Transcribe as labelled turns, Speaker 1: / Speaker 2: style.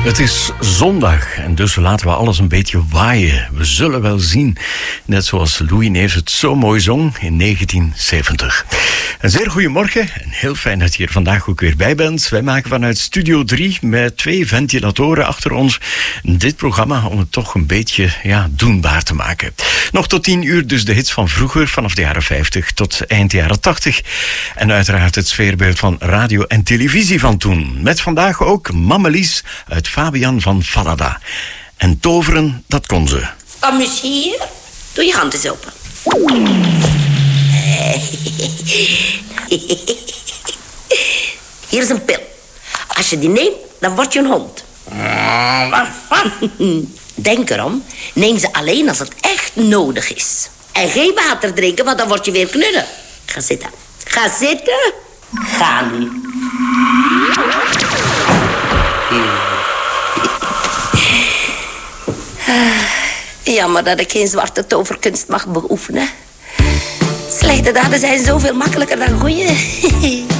Speaker 1: Het is zondag en dus laten we alles een beetje waaien. We zullen wel zien. Net zoals Louis Neefs het zo mooi zong in 1970. Een zeer goedemorgen en heel fijn dat je hier vandaag ook weer bij bent. Wij maken vanuit Studio 3 met 2 ventilatoren achter ons dit programma om het toch een beetje doenbaar te maken. Nog tot 10 uur dus de hits van vroeger, vanaf de jaren 50 tot eind jaren 80. En uiteraard het sfeerbeeld van radio en televisie van toen. Met vandaag ook Mamelies uit Fabian van Fallada. En toveren, dat kon ze.
Speaker 2: Kom eens hier. Doe je hand eens open. Hier is een pil. Als je die neemt, dan word je een hond. Denk erom, neem ze alleen als het echt nodig is. En geen water drinken, want dan word je weer knudden. Ga zitten. Ga zitten. Ga nu. Jammer dat ik geen zwarte toverkunst mag beoefenen. Slechte daden zijn zoveel makkelijker dan goeie.